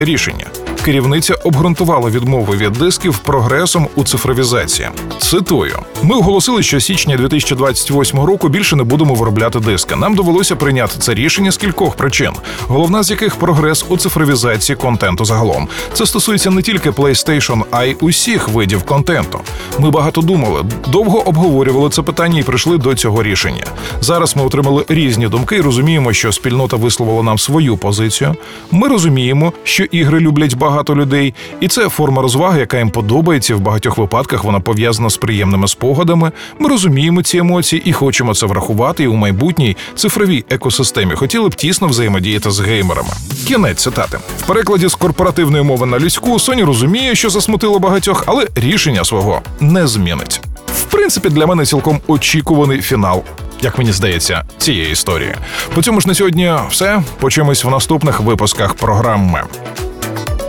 Рішення. Керівниця обґрунтувала відмову від дисків прогресом у цифровізації. Цитую: «Ми оголосили, що з січня 2028 року більше не будемо виробляти диски. Нам довелося прийняти це рішення з кількох причин, головна з яких – прогрес у цифровізації контенту загалом. Це стосується не тільки PlayStation, а й усіх видів контенту. Ми багато думали, довго обговорювали це питання і прийшли до цього рішення. Зараз ми отримали різні думки і розуміємо, що спільнота висловила нам свою позицію. Ми розуміємо, що ігри люблять багато людей, і це форма розваги, яка їм подобається, в багатьох випадках вона пов'язана з приємними спогадами. Ми розуміємо ці емоції і хочемо це врахувати і у майбутній цифровій екосистемі хотіли б тісно взаємодіяти з геймерами». Кінець цитати. В перекладі з корпоративної мови на людську Sony розуміє, що засмутило багатьох, але рішення свого не змінить. В принципі, для мене цілком очікуваний фінал, як мені здається, цієї історії. По цьому ж на сьогодні все. Почуємось в наступних випусках програми.